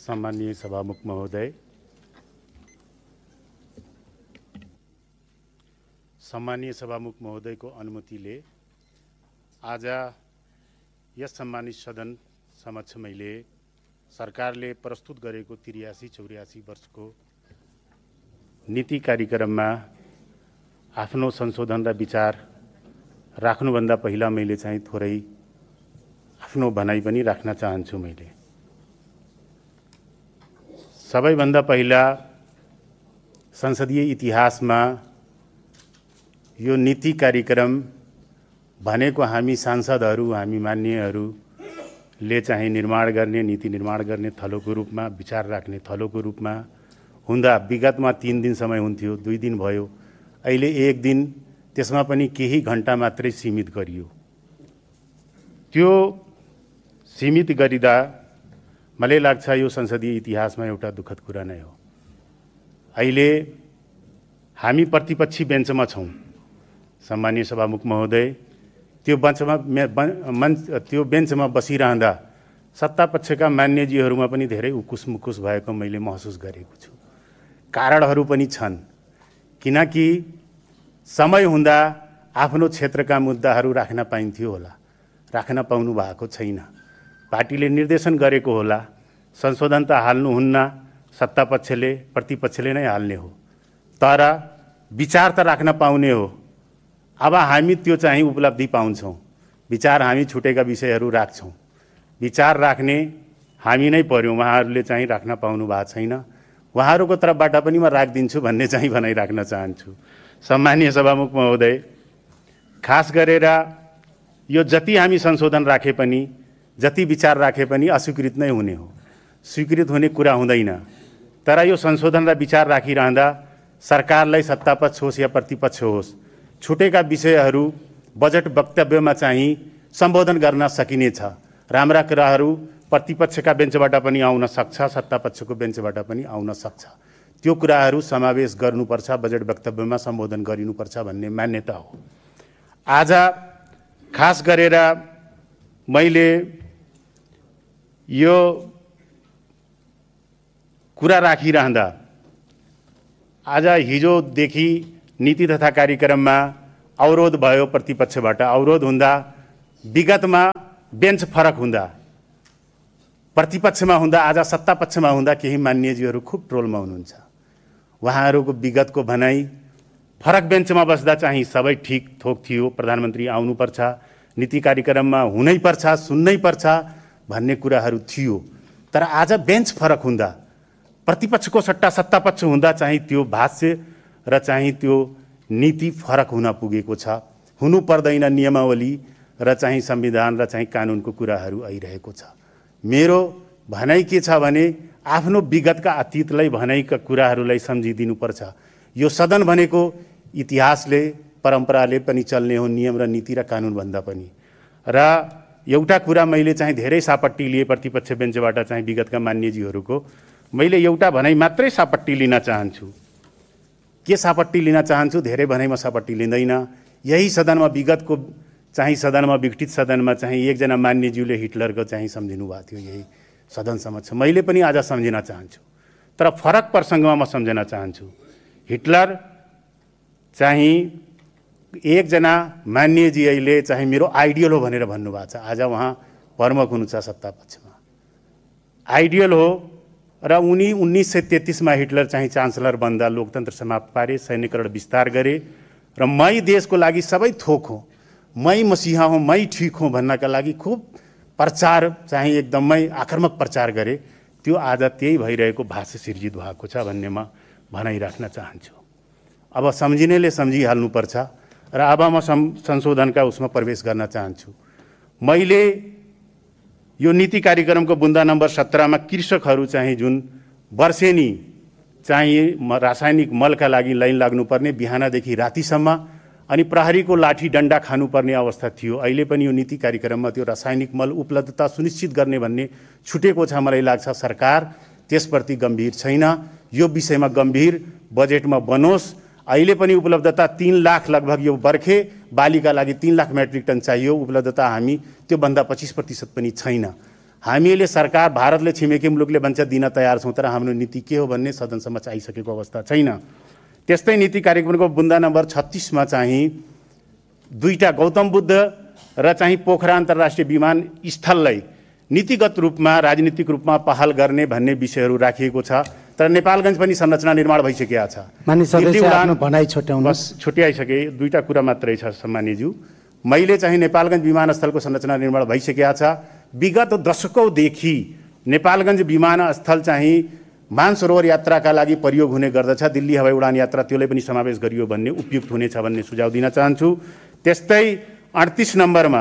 सम्माननीय सभामुख महोदय, सम्माननीय सभामुख महोदयको अनुमतिले आज यस सम्मानित सदन समक्ष मैले सरकारले प्रस्तुत गरेको 83-84 वर्षको नीति कार्यक्रममा आफ्नो संशोधन र विचार राख्नुभन्दा पहिला मैले चाहिँ थोरै आफ्नो भनाइ पनि राख्न चाहन्छु। मैले सबैभन्दा पहिला संसदीय इतिहासमा यो नीति कार्यक्रम भनेको हामी सांसदहरू, हामी मान्यहरूले चाहिँ निर्माण गर्ने, नीति निर्माण गर्ने थलोको रूपमा, विचार राख्ने थलोको रूपमा हुँदा विगतमा 3 दिन समय हुन्थ्यो, 2 दिन भयो, अहिले 1 दिन, त्यसमा पनि केही घण्टा मात्रै सीमित गरियो। त्यो सीमित गरिदा मलाई लाग्छ यो संसदीय इतिहासमा एउटा दुःखद कुरा नै हो। अहिले हामी प्रतिपक्षी बेन्चमा छौँ। सम्माननीय सभामुख महोदय, त्यो बेन्चमा बसिरहँदा सत्तापक्षका मान्यजीहरूमा पनि धेरै उकुस मुकुस भएको मैले महसुस गरेको छु। कारणहरू पनि छन्, किनकि समय हुँदा आफ्नो क्षेत्रका मुद्दाहरू राख्न पाइन्थ्यो होला, राख्न पाउनु भएको छैन। पार्टीले निर्देशन गरेको होला, संशोधन त हाल्नुहुन्न, सत्तापक्षले प्रतिपक्षले नै हाल्ने हो, तर विचार त राख्न पाउने हो। अब हामी त्यो चाहिँ उपलब्धि पाउँछौँ। विचार हामी छुटेका विषयहरू राख्छौँ, विचार राख्ने हामी नै पर्यौँ, उहाँहरूले चाहिँ राख्न पाउनु भएको छैन। उहाँहरूको तर्फबाट पनि म राखिदिन्छु भन्ने चाहिँ भनाइराख्न चाहन्छु। सम्माननीय सभामुख महोदय, खास गरेर यो जति हामी संशोधन राखे पनि, जति विचार राखे पनि अस्वीकृत नै हुने हो, स्वीकृत हुने कुरा हुँदैन। तर यो संशोधन र विचार राखिरहँदा सरकारलाई सत्तापक्ष होस् या प्रतिपक्ष होस्, छुटेका विषयहरू बजेट वक्तव्यमा चाहिँ सम्बोधन गर्न सकिनेछ। राम्रा कुराहरू प्रतिपक्षका बेन्चबाट पनि आउन सक्छ, सत्तापक्षको बेन्चबाट पनि आउन सक्छ। त्यो कुराहरू समावेश गर्नुपर्छ, बजेट वक्तव्यमा सम्बोधन गरिनुपर्छ भन्ने मान्यता हो। आज खास गरेर मैले यो कुरा राखिरहँदा आज हिजोदेखि नीति तथा कार्यक्रममा अवरोध भयो प्रतिपक्षबाट। अवरोध हुँदा विगतमा बेन्च फरक हुँदा, प्रतिपक्षमा हुँदा, आज सत्तापक्षमा हुँदा केही मान्यजीहरू खुब ट्रोलमा हुनुहुन्छ। उहाँहरूको विगतको भनाइ फरक बेन्चमा बस्दा चाहिँ सबै ठिक थोक थियो, प्रधानमन्त्री आउनुपर्छ, नीति कार्यक्रममा हुनैपर्छ, सुन्नैपर्छ भन्ने कुराहरू थियो। तर आज बेन्च फरक हुँदा, प्रतिपक्षको सट्टा सत्तापक्ष हुँदा चाहिँ त्यो भाष्य र चाहिँ त्यो नीति फरक हुन पुगेको छ। हुनु पर्दैन नियमावली र चाहिँ संविधान र चाहिँ कानुनको कुराहरू आइरहेको छ। मेरो भनाइ के छ भने आफ्नो विगतका अतीतलाई, भनाइका कुराहरूलाई सम्झिदिनुपर्छ। यो सदन भनेको इतिहासले, परम्पराले पनि चल्ने हो, नियम र नीति र कानुनभन्दा पनि। र एउटा कुरा मैले चाहिँ धेरै सापट्टि लिए प्रतिपक्ष बेन्चबाट चाहिँ विगतका मान्यजीहरूको। मैले एउटा भनाइ मात्रै सापट्टि लिन चाहन्छु। के सापट्टि लिन चाहन्छु? धेरै भनाइमा सापट्टि लिँदैन। यही सदनमा, विगतको चाहिँ सदनमा, विघटित सदनमा चाहिँ एकजना मान्यज्यूले हिटलरको चाहिँ सम्झिनु भएको थियो यही सदन समक्ष। मैले पनि आज सम्झिन चाहन्छु, तर फरक प्रसङ्गमा म सम्झन चाहन्छु। हिटलर चाहिँ एकजना मान्यजी अहिले चाहिँ मेरो आइडियल हो भनेर भन्नुभएको छ। आज उहाँ प्रमुख हुनुहुन्छ सत्तापक्षमा, आइडियल हो। र उनी 1933 हिटलर चाहिँ चान्सलर बन्दा लोकतन्त्र समाप्त पारे, सैन्यकरण विस्तार गरे र मै देशको लागि सबै थोक हो, मै मसिहा हो, मै ठिक हो भन्नका लागि खुब प्रचार चाहिँ एकदमै आक्रामक प्रचार गरे। त्यो आज त्यही भइरहेको भाष्य सिर्जित भएको छ भन्ने म भनाइराख्न चाहन्छु। अब सम्झिनेले सम्झिहाल्नुपर्छ। र अब म संशोधनका उसमा प्रवेश गर्न चाहन्छु। मैले यो नीति कार्यक्रमको बुन्दा नम्बर 17 मा कृषकहरू चाहिँ जुन वर्षेनी चाहिँ रासायनिक मलका लागि लाइन लाग्नुपर्ने, बिहानदेखि रातिसम्म, अनि प्रहरीको लाठी डन्डा खानुपर्ने अवस्था थियो। अहिले पनि यो नीति कार्यक्रममा त्यो रासायनिक मल उपलब्धता सुनिश्चित गर्ने भन्ने छुटेको छ। मलाई लाग्छ सरकार त्यसप्रति गम्भीर छैन। यो विषयमा गम्भीर बजेटमा बनोस्। अहिले पनि उपलब्धता 3 लाख लगभग यो बर्खे बालीका लागि 3 लाख मेट्रिक टन चाहियो। उपलब्धता हामी त्यो भन्दा 25% पनि छैन। हामीले सरकार भारतले छिमेकी मुलुकले भन्छ दिन तयार छौँ, तर हाम्रो नीति के हो भन्ने सदनसम्म चाहिँ आइसकेको अवस्था छैन। त्यस्तै नीति कार्यक्रमको बुन्दा नम्बर 36 मा चाहिँ दुईटा गौतम बुद्ध र चाहिँ पोखरा अन्तर्राष्ट्रिय विमानस्थललाई नीतिगत रूपमा राजनीतिक रूपमा पहल गर्ने भन्ने विषयहरू राखिएको छ, तर नेपालगञ्ज पनि संरचना निर्माण भइसकेको छ। माननीय सदस्य आफ्नो भनाइ छुट्याउनुहोस्। छुट्याइसके, दुईटा कुरा मात्रै छ सम्मानीज्यू। मैले चाहिँ नेपालगञ्ज विमानस्थलको संरचना निर्माण भइसकेको छ। विगत दशकौँदेखि नेपालगञ्ज विमानस्थल चाहिँ मानसरोवर यात्राका लागि प्रयोग हुने गर्दछ। दिल्ली हवाई उडान यात्रा त्यसलाई पनि समावेश गरियो भन्ने उपयुक्त हुनेछ भन्ने सुझाव दिन चाहन्छु। त्यस्तै 38 नम्बरमा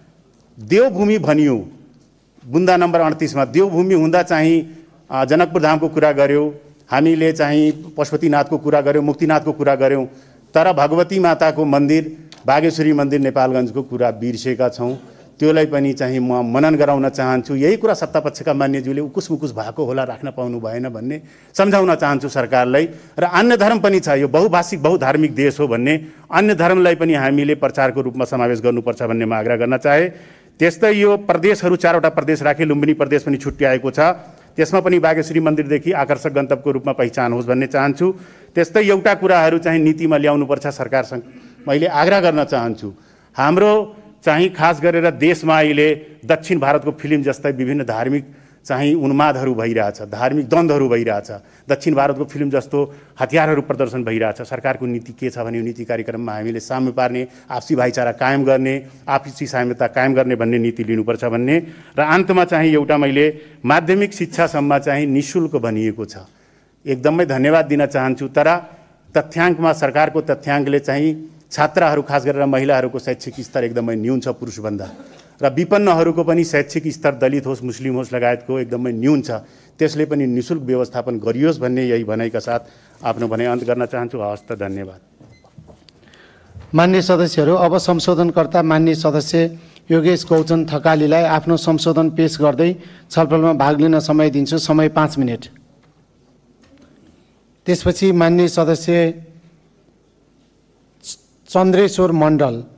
देवभूमि भनियो, बुन्दा नम्बर 38 मा देवभूमि हुँदा चाहिँ जनकपुर धामको कुरा गर्यो, हामीले चाहिँ पशुपतिनाथको कुरा गर्यौँ, मुक्तिनाथको कुरा गऱ्यौँ, तर भगवती माताको मन्दिर बागेश्वरी मन्दिर नेपालगञ्जको कुरा बिर्सेका छौँ। त्यसलाई पनि चाहिँ म मनन गराउन चाहन्छु। यही कुरा सत्तापक्षका मान्यज्यूले उकुस मुकुस भएको होला, राख्न पाउनु भएन भन्ने सम्झाउन चाहन्छु सरकारलाई। र अन्य धर्म पनि छ, यो बहुभाषिक बहुधार्मिक देश हो भन्ने अन्य धर्मलाई पनि हामीले प्रचारको रूपमा समावेश गर्नुपर्छ भन्ने म आग्रह गर्न चाहे। त्यस्तै यो प्रदेशहरू 4वटा प्रदेश राखे, लुम्बिनी प्रदेश पनि छुट्याएको छ, त्यसमा पनि बागेश्वरी मन्दिरदेखि आकर्षक गन्तव्यको रूपमा पहिचान होस् भन्ने चाहन्छु। त्यस्तै एउटा कुराहरू चाहिँ नीतिमा ल्याउनुपर्छ सरकारसँग मैले आग्रह गर्न चाहन्छु। हाम्रो चाहिँ खास गरेर देशमा अहिले दक्षिण भारतको फिल्म जस्तै विभिन्न धार्मिक चाहिँ उन्मादहरू भइरहेछ, धार्मिक द्वन्द्वहरू भइरहेछ। दक्षिण भारतको फिल्म जस्तो हतियारहरू प्रदर्शन भइरहेछ। सरकारको नीति के छ भने नीति कार्यक्रममा हामीले साम्य पार्ने, आपसी भाइचारा कायम गर्ने, आपसी साम्यता कायम गर्ने भन्ने नीति लिनुपर्छ भन्ने। र अन्तमा चाहिँ एउटा मैले माध्यमिक शिक्षासम्म चाहिँ निःशुल्क भनिएको छ, एकदमै धन्यवाद दिन चाहन्छु। तर तथ्याङ्कमा सरकारको तथ्याङ्कले चाहिँ छात्राहरू खास गरेर महिलाहरूको शैक्षिक स्तर एकदमै न्यून छ पुरुषभन्दा, र विपन्नहरूको पनि शैक्षिक स्तर दलित होस् मुस्लिम होस् लगायतको एकदमै न्यून छ। त्यसले पनि निःशुल्क व्यवस्थापन गरियोस् भन्ने यही भनाइका साथ आफ्नो भनाइ अन्त गर्न चाहन्छु। हवस् त, धन्यवाद। माननीय सदस्यहरू, अब संशोधनकर्ता माननीय सदस्य योगेश गौचन थकालीलाई आफ्नो संशोधन पेश गर्दै छलफलमा भाग लिन समय दिन्छु। समय 5 मिनट। त्यसपछि माननीय सदस्य चन्द्रेश्वर मण्डल